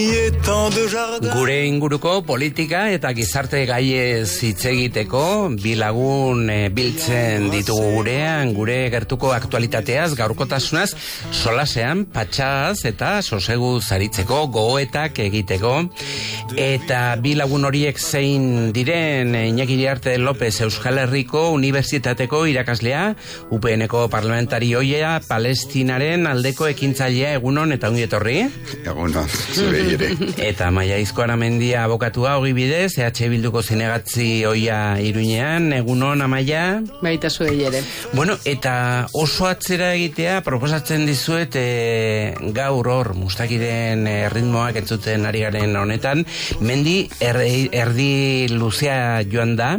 Gure inguruko politika eta gizarte gaiez hitz egiteko bi lagun biltzen ditugu gurean, gure gertuko aktualitateaz, gaurkotasunaz, solasean, patxaz eta sosegu zaritzeko, gogoetak egiteko. Eta bi lagun horiek zein diren: Iñaki Iriarte López, Euskal Herriko Unibertsitateko irakaslea, UPN-eko parlamentari ohia, Palestinaren aldeko ekintzailea. Egunon eta ongi etorri. Egunon, zure ere. Eta Maia Izkoaramendia abokatua, Ogi Bidez, EH Bilduko zinegatzi ohia Iruñean. Egunon, Amaia. Baita zure ere. Bueno, eta oso atzera egitea proposatzen dizuet gaur hor, mustakiren ritmoak entzuten ari garen honetan. Mendi erdi luzea joan da,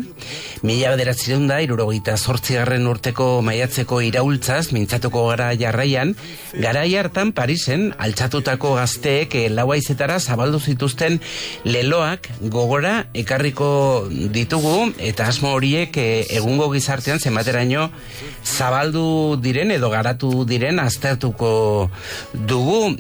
1978 urteko maiatzeko iraultzaz mintzatuko gara jarraian. Garai hartan Parisen altxatutako gazteek lauaizetara zabaldu zituzten leloak gogora ekarriko ditugu, eta asmo horiek egungo gizartean zenbateraino zabaldu diren edo garatu diren aztertuko dugu.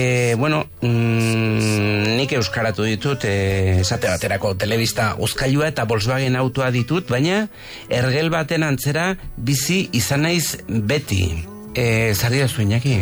Nik euskaratu ditut, esate baterako telebista uzkailua eta Volkswagen autoa ditut, baina ergel baten antzera bizi izan naiz beti. Zarri da zuen, Iñaki?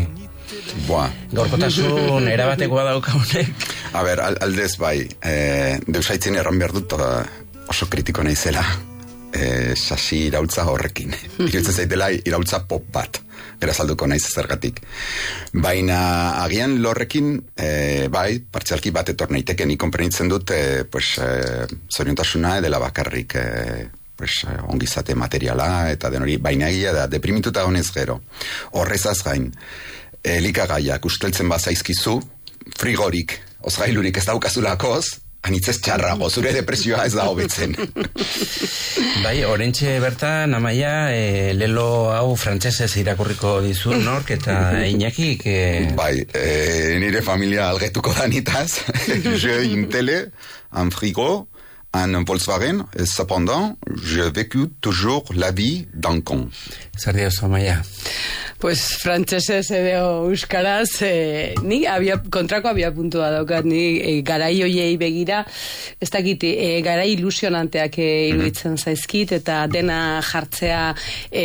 Gaurkotasun erabatekoa daukagunek. A ber, aldez bai, deusaitzen erran behar dut oso kritiko naizela sasi iraultza horrekin. Iruditzen zaitela iraultza pop bat, erazalduko naiz zergatik. Baina agian lorrekin, bai, partzialki bat etor naiteke, nik konprenitzen dut, zoriontasuna edela bakarrik, ongizate materiala eta den hori, baina egia da, deprimituta honez gero. Horrezaz gain, elikagaiak usteltzen bazaizkizu, frigorik, ozgailurik ez daukazulakoz, anitzez txarrago, zure depresioa ez da hobetzen. Bai, orentxe bertan, Amaia, lelo hau frantsesez irakurriko dizu nork, eta Iñakik... Bai, nire familia algetuko danitaz, je intele, en frigo, en Volkswagen, cependant, je vécu toujours la vie d'un con. Zer diozu, Amaia? Pues frantsesez edo euskaraz, ni kontrako abia puntua daukat, ni garai hoiei begira, ez dakit, garai ilusionanteak iruditzen zaizkit, eta dena jartzea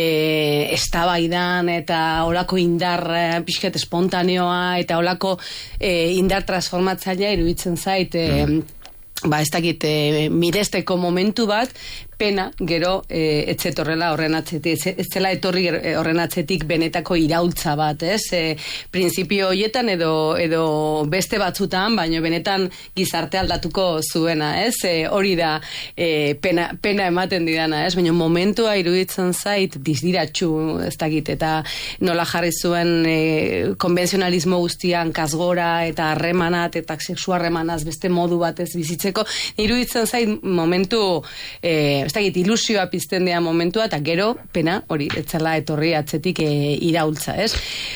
eztabaidan, eta olako indar pixket espontaneoa, eta olako indar transformatzailea iruditzen zait, ez dakit, miresteko momentu bat, pena, gero, etzetorrela horren atzetik, ez zela etorri horren atzetik benetako iraultza bat, ez? Printzipio horietan edo beste batzutan, baina benetan gizarte aldatuko zuena, ez? Hori da pena ematen didana, ez? Baina momentua iruditzen zait dizdiratxu, ez dakit, eta nola jarri zuen konbentzionalismo guztian kasgora eta harremanat eta sexu harremanaz beste modu batez bizitzeko, iruditzen zait momentu ez dakit, ilusioa pizten dea momentua, eta gero, pena, hori, etzela etorri atzetik iraultza, ez?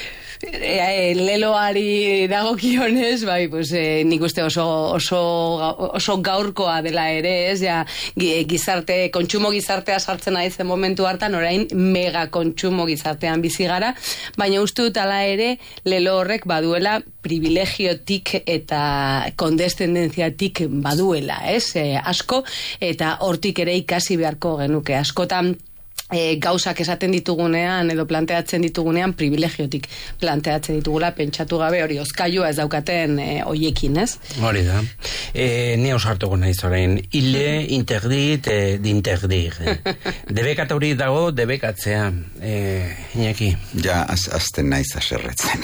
Leloari dagokionez, bai, pues, nik uste oso gaurkoa dela ere, ez? Ja, kontsumo gizartea sartzen aizen momentu hartan, orain mega kontsumo gizartean bizi gara, baina uste dut ala ere, lelo horrek baduela privilegiotik eta kondescendentziatik baduela, ez? Asko, eta hortik ere ikasi beharko genuke. Askotan gauzak esaten ditugunean edo planteatzen ditugunean privilegiotik planteatzen ditugula, pentsatu gabe hori ozkailua ez daukaten hoiekin, ez? Hori da. Ni ausartuko naiz orain. Ile interdit d'interdire. Debekatu hori dago, debekatzea. Iñaki. Ja, azten naiz aserretzen.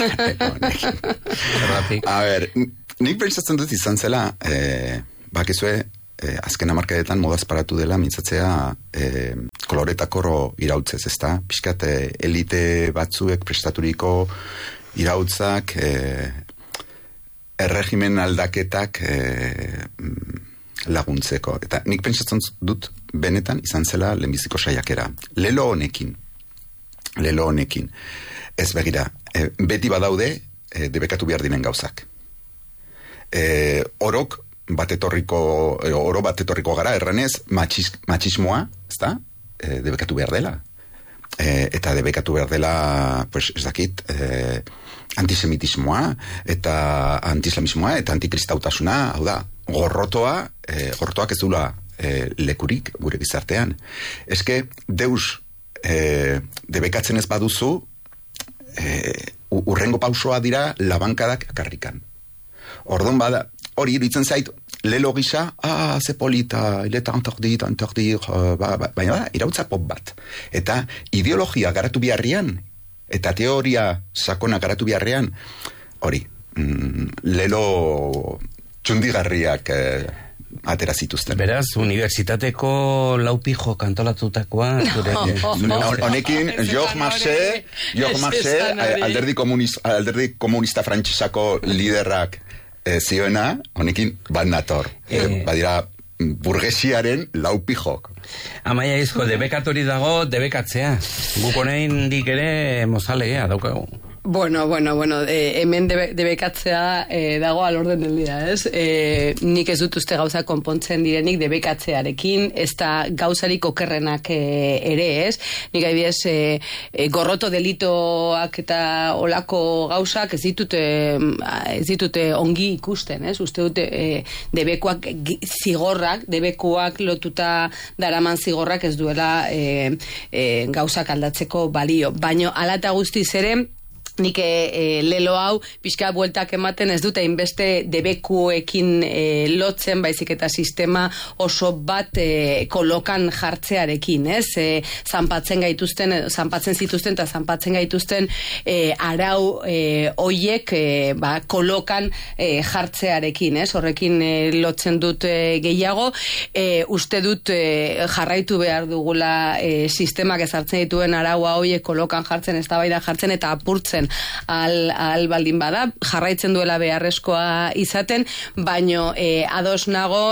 A ber, nik pentsatzen dut izan zela, bakizue, azken hamarkadetan modaz paratu dela mintzatzea koloretakoro irautzez, ezta? Piskat elite batzuek prestaturiko irautzak, erregimen aldaketak laguntzeko. Eta nik pentsatzen dut benetan izan zela lehenbiziko saiakera. Lelo honekin. Ez begira, beti badaude debekatu behar diren gauzak. Oro bat etorriko gara, erranez, matxismoa, ezta? Debekatu behar dela. eta debekatu behar dela, pues, ez dakit, antisemitismoa, eta antislamismoa, eta antikristautasuna, hau da, gorrotoak ez dula lekurik gure gizartean. Eske, deus debekatzen ez baduzu, urrengo pausoa dira labankadak karrikan. Orduan bada, hori iruditzen zait, lelo gisa, ze polita, ileta antordir, baina irautza pop bat. Eta ideologia garatu biharrian, eta teoria sakona garatu biharrian, hori, lelo txundigarriak atera zituzten. Beraz, unibertsitateko laupijo kantolatutakoa. Honekin, Georges Marchais, alderdi komunista frantsesako liderrak zioena, honekin bat nator. Badira, burgesiaren laupijok. Amaia izko, debekatori dago, debekatzea. Guk honein dik ere mozalegea daukagu. Bueno, hemen debekatzea dago alorden del día, ez? Nik ez dut uste gauza konpontzen direnik debekatzearekin, ez da gauzarik okerrenak ere, ez? Nik adibidez, gorroto delitoak eta olako gauzak ez ditute ongi ikusten, ez? Uste dute debekuak zigorrak, debekuak lotuta daraman zigorrak ez duela gauzak aldatzeko balio. Baino, ala eta guztiz ere, nik lelo hau pixka bueltak ematen ez dute inbeste debekuekin lotzen, baizik eta sistema oso bat kolokan jartzearekin, ez? Zanpatzen zituzten eta zanpatzen gaituzten arau hoiek kolokan jartzearekin, ez? Horrekin lotzen dut gehiago. Uste dut jarraitu behar dugula sistemak ezartzen dituen araua hoiek kolokan jartzen, eztabaida jartzen eta apurtzen al baldin bada, jarraitzen duela beharrezkoa izaten, baino ados nago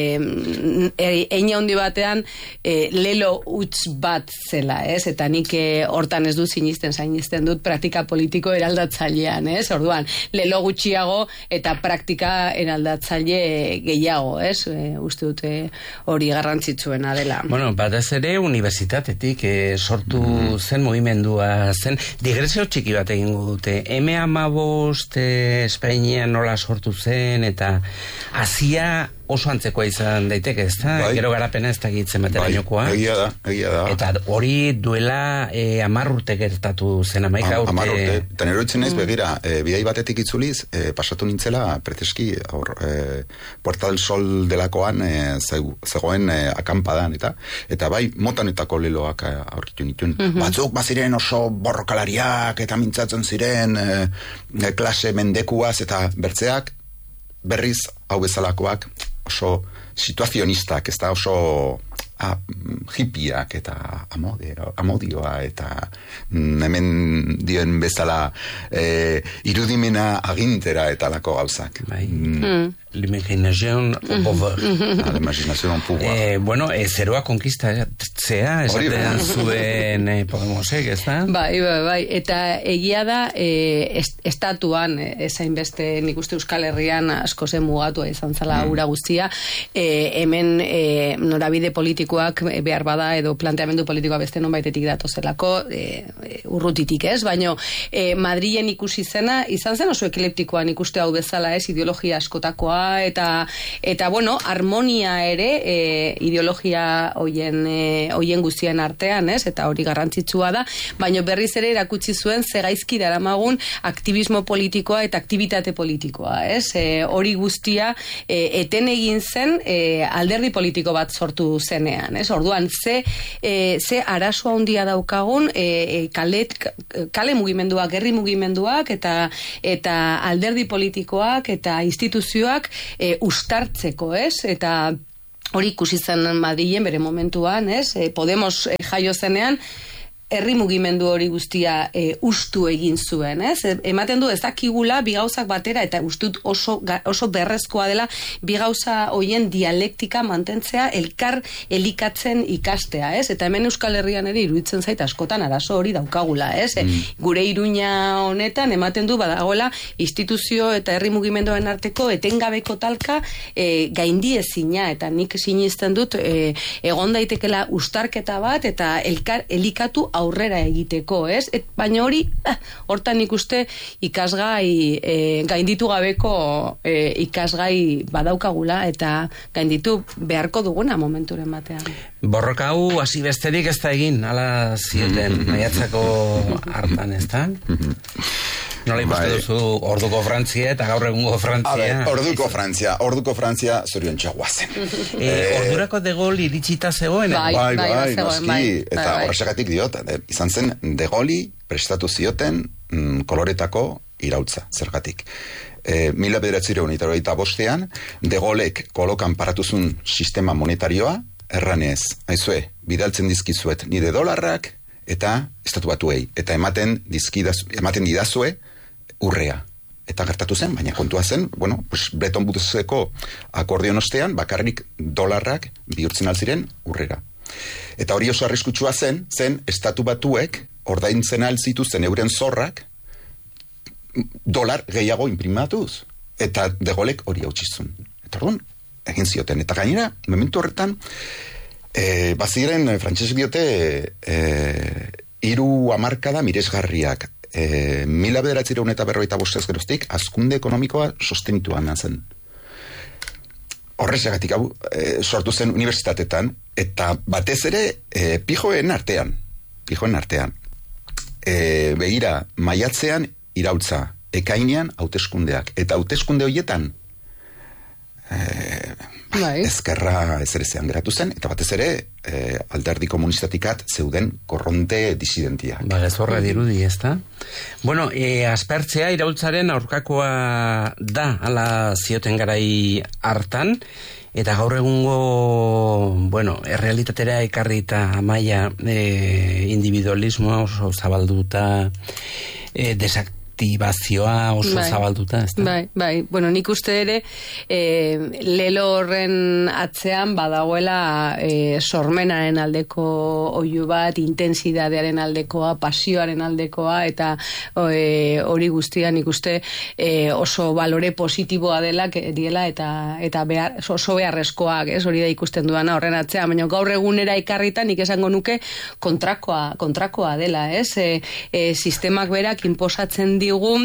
eina handi batean lelo utz bat zela, ez? Eta nik hortan ez dut sinisten dut praktika politiko eraldatzailean, ez? Orduan, lelo gutxiago eta praktika eraldatzaile gehiago, ez? Uste dute hori garrantzitsuena dela. Bueno, batez ere unibertsitatetik sortu zen mugimendua zen, digresio txiki bat egin dute. M15 Espainian nola sortu zen eta hasia oso antzekoa izan daiteke, ez da? Gero garapena ez da gitzen baterainokoa. Egia da. Eta hori duela 10 urte gertatu zen, 11 urte. 10 urte. Eta nero itzen ez, begira, bidai batetik itzuliz, pasatu nintzela, preteski, Puerta del Sol delakoan zegoen akampadan, eta bai, motanetako leloak aurkitu nituen. Batzuk baziren oso borrokalariak, eta mintzatzen ziren klase mendekuaz, eta bertzeak, berriz hau bezalakoak, oso situazionistak, ez da oso hippiak eta amodioa eta hemen dioen bezala irudimena agintera eta lako gauzak. L'imaginación pouvoir. L'imaginación pouvoir. Bueno, zeroa konkistatzea, esaten zuen Podemosek, ez da? Bai. Eta egia da, estatuan, ezain beste nik uste Euskal Herrian asko zen mugatua izan zala ura guztia, hemen norabide politikoak behar bada edo planteamendu politikoa beste nonbaitetik datozelako, urrutitik ez, baino Madrilen ikusi zena, izan zen oso ekliptikoan ikuste hau bezala ez, ideologia askotakoa, eta bueno, harmonia ere ideologia hoien guztien artean, ez? Eta hori garrantzitsua da, baina berriz ere erakutsi zuen ze gaizki daramagun aktivismo politikoa eta aktibitate politikoa, ez? Hori guztia eten egin zen alderdi politiko bat sortu zenean, ez? Orduan, ze arazoa handia daukagun kale mugimenduak, herri mugimenduak eta alderdi politikoak eta instituzioak ustartzeko, ez? Eta hori ikusi zen Madrilen bere momentuan, ez? Podemos jaio zenean, herri mugimendu hori guztia ustu egin zuen, ez? Ematen du ez dakigula bi gauzak batera eta ustut oso berrezkoa dela bi gauza hoien dialektika mantentzea elkar elikatzen ikastea, ez? Eta hemen Euskal Herrian ere iruditzen zait askotan arazo hori daukagula, ez? Gure Iruña honetan ematen du badagoela instituzio eta herri mugimenduen arteko etengabeko talka gaindiezina, eta nik sinisten dut egon daitekela ustarketa bat eta elkar elikatu aurrera egiteko, ez? Baina hori, hortan ikuste ikasgai, gainditu gabeko ikasgai badaukagula, eta gainditu beharko duguna momenturen batean. Borroka hau hasi besterik ez da egin, ala zioten maiatzako hartan, ez da? Nola ikuste duzu orduko Frantzia eta gaur egungo Frantzia? Orduko Frantzia zorion txaguazen. Ordurako De Gaulle iritsita zegoen? Bai, noski, eta horrexagatik diot, izan zen De Gaulle prestatu zioten koloretako iraultza, zergatik. 1985ean, De Gaulek kolokan paratuzun sistema monetarioa, erranez, aizue, bidaltzen dizkizuet nire dolarrak, eta estatu batuei, eta ematen didazue urrea. Eta gertatu zen, baina kontua zen, Bretton Woodseko akordion ostean, bakarrik dolarrak bihurtzen alziren urrera. Eta hori oso arriskutsua zen estatu batuek ordaintzen alzituzten euren zorrak dolar gehiago imprimatuz. Eta De Gaulek hori hautsizun. Eta orduan, egin zioten. Eta gainera, momentu horretan, baziren, frantsesek diote, 3 hamarkada miresgarriak. 1945 geroztik, hazkunde ekonomikoa sostenitua eman zen. Horrexegatik sortu zen unibertsitatetan, eta batez ere pijoen artean. Begira, maiatzean iraultza, ekainean hauteskundeak. Eta hauteskunde horietan ezkerra ezerezean geratu zen, eta batez ere alderdi komunistatikat zeuden korronte disidentiak. Gezorra dirudi, ez da? Bueno, aspertzea iraultzaren aurkakoa da, ala zioten garai hartan, eta gaur egungo, errealitatera ekarri eta maila individualismoa oso zabalduta, desaktibazioa oso zabalduta, ez da? Bai. Nik uste ere, lelo horren atzean badagoela sormenaren aldeko oihu bat, intensidadearen aldekoa, pasioaren aldekoa, eta hori guztia nik uste oso balore positiboa dela, eta oso beharrezkoak, hori da ikusten duana horren atzean, baina gaur egunera ikarrita nik esango nuke kontrakoa dela, ez? Sistemak berak inposatzen digu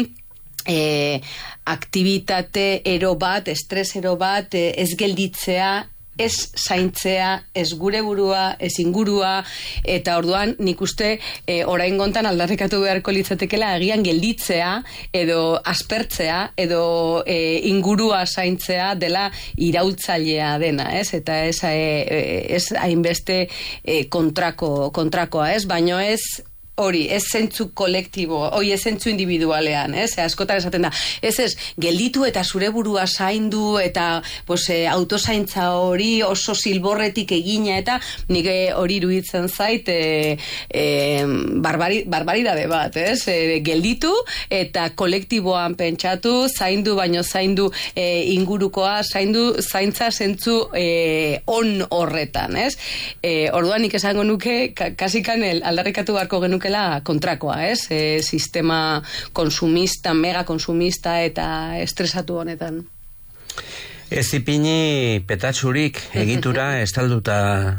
aktibitate ero bat, estres ero bat, ez gelditzea, ez zaintzea, ez gure burua, ez ingurua, eta orduan nik uste orain gontan aldarrikatu beharko litzatekela agian gelditzea, edo aspertzea, edo ingurua zaintzea dela iraultzailea dena, ez? Eta ez hainbeste kontrakoa, ez? Baino ez hori, ez zentzu kolektibo, ez zentzu individualean, ez? Askotan esaten da, ez, gelditu eta zure burua zaindu, eta autozaintza hori oso silborretik egina, eta nik hori iruditzen zait barbaridade bat, ez? Gelditu eta kolektiboan pentsatu, zaindu, baino zaindu ingurukoa, zaintza zentzu on horretan, ez? Orduan nik esango nuke, kasikan aldarrikatu beharko genukela kontrakoa, ez? Sistema konsumista, mega konsumista eta estresatu honetan. Ez ipini petatxurik egitura ustelduta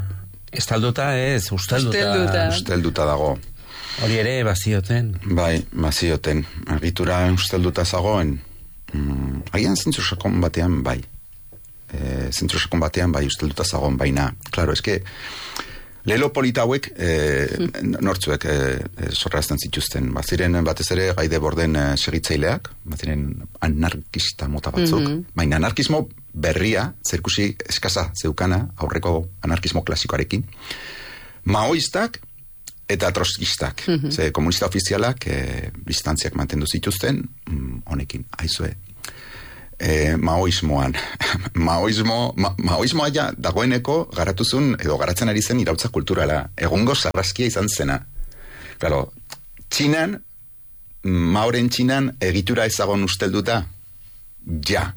dago. Hori ere bazioten. Bai, bazioten. Egitura ustelduta zagoen, agian zentzu sakon batean bai. Ustelduta zagoen, baina, klaro, eske lelo polita hauek nortzuek sorrazten zituzten. Baziren batez ere Gaide Borden segitzaileak, baziren anarkista mota batzuk, baina anarkismo berria, zerkusi eskasa zeukana, aurreko anarkismo klasikoarekin, maoistak eta trotskistak. Ze komunista ofizialak distantziak mantendu zituzten, honekin, aizue. Maoismoa ja dagoeneko garatuzun edo garatzen ari zen iraultza kulturala, egungo sarraskia izan zena. Claro, Txinan, Maoren Txinan egitura ezagon ustelduta, ja.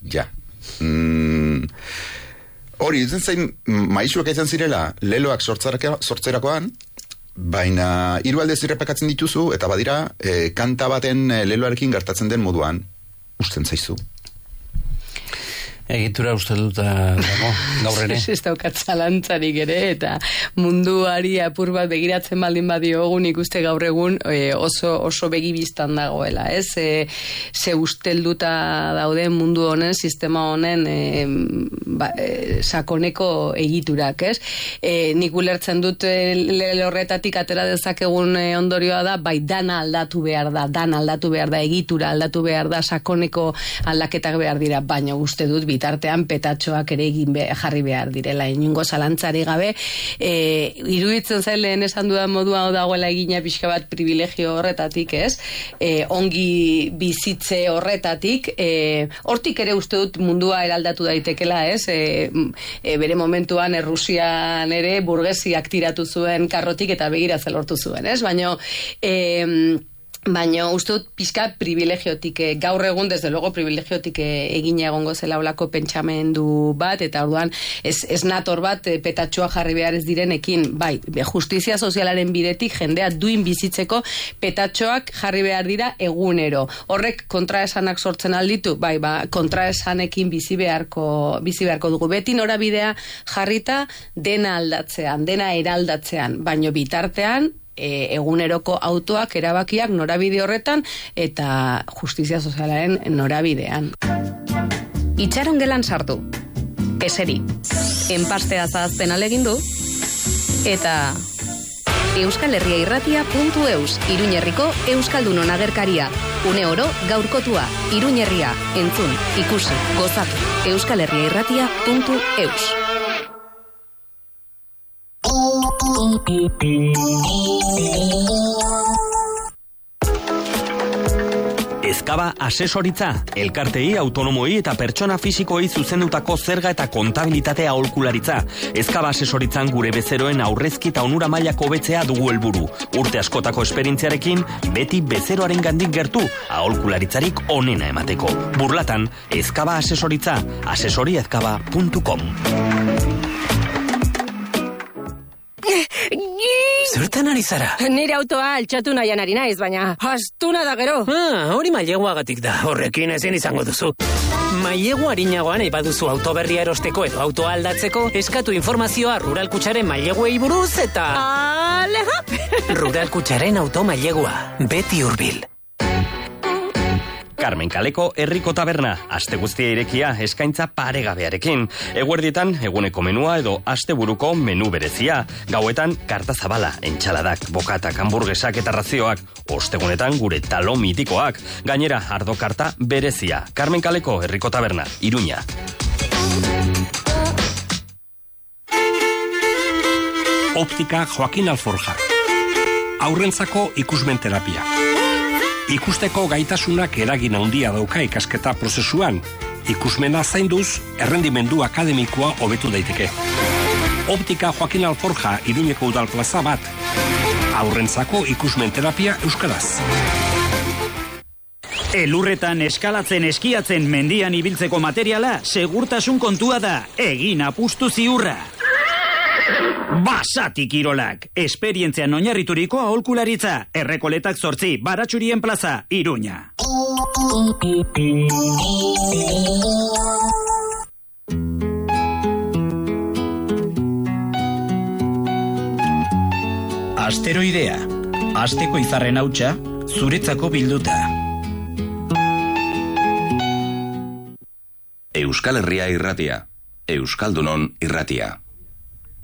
Hori, izen zain, maisuak izan zirela, leloak sortzerakoan, baina 3 aldez irrepakatzen dituzu, eta badira, kanta baten leloarekin gertatzen den moduan, usten zaizu. Egitura uste dut dago, gaur ere. Ez daukat zalantzarik ere, eta munduari apur bat begiratzen baldin badiogun ikuste gaur egun oso begibistan dagoela, ez? Ze ustelduta dauden mundu honen, sistema honen sakoneko egiturak, ez? Nik ulertzen dut horretatik atera dezakegun ondorioa da, bai dana aldatu behar da, egitura aldatu behar da, sakoneko aldaketak behar dira, baina uste dut bitartean petatxoak ere jarri behar direla, inungo zalantzari gabe. Iruditzen zain lehen esan dudan modua dagoela egina pixka bat privilegio horretatik, ez? Ongi bizitze horretatik, hortik ere uste dut mundua eraldatu daitekela, ez? Bere momentuan Errusian ere burgesiak tiratu zuen karrotik eta begiratze lortu zuen, ez? Baina uste dut pixka privilegiotik, gaur egun desde luego privilegiotik egina egongo zela olako pentsamendu bat, eta orduan ez nator bat petatxoa jarri behar ez direnekin, bai, justizia sozialaren bidetik jendea duin bizitzeko petatxoak jarri behar dira egunero. Horrek kontraesanak sortzen alditu, bai, kontraesanekin bizi beharko dugu. Beti norabidea jarrita dena aldatzean, dena eraldatzean, baino bitartean eguneroko autoak erabakiak norabide horretan eta justizia sozialaren norabidean. Itxaron gelan sartu, eseri, enpastea zahazten alegindu, eta euskalherriairratia.eus, Iruñerriko Euskaldunon agerkaria, une oro gaurkotua, Iruñerria, entzun, ikusi, gozatu, euskalherriairratia.eus. Ezkaba asesoritza, elkartei, autonomoi eta pertsona fisikoei zuzendutako zerga eta kontabilitatea aholkularitza. Ezkaba asesoritzan gure bezeroen aurrezki eta onura mailako hobetzea dugu helburu. Urte askotako esperientziarekin, beti bezeroaren gandik gertu, aholkularitzarik onena emateko. Burlatan, Ezkaba asesoritza, asesoriezkaba.com. Zertan ari zara? Nire autoa altxatu nahian ari naiz, baina astuna da gero. Hori maileguagatik da, horrekin ezin izango duzu. Mailegu harinagoan nahi baduzu autoberria erosteko edo autoa aldatzeko, eskatu informazioa Rural Kutxaren maileguei buruz eta... Aleja! Rural Kutxaren auto mailegua, beti hurbil. Carmen Kaleko herriko taberna, aste guztia irekia, eskaintza paregabearekin. Eguerdietan eguneko menua edo asteburuko menu berezia. Gauetan karta zabala, entxaladak, bokatak, hamburguesak eta razioak. Ostegunetan gure talo mitikoak. Gainera, ardo karta berezia. Carmen Kaleko herriko taberna, Iruña. Optika Joaquin Alforja. Aurrentzako ikusmen terapia. Ikusteko gaitasunak eragin handia dauka ikasketa prozesuan. Ikusmena zainduz, errendimendu akademikoa hobetu daiteke. Optika Joaquin Alforja, Iruñeko udal plaza bat. Aurrentzako ikusmen terapia euskaraz. Elurretan eskalatzen, eskiatzen, mendian ibiltzeko materiala, segurtasun kontua da, egin apustu ziurra. Basati Kirolak, esperientzian oinarrituriko aholkularitza, Errekoletak 8, Baratxurien plaza, Iruña. Asteroidea, asteko izarren hautsa, zuretzako bilduta. Euskal Herria irratia, Euskaldunon irratia.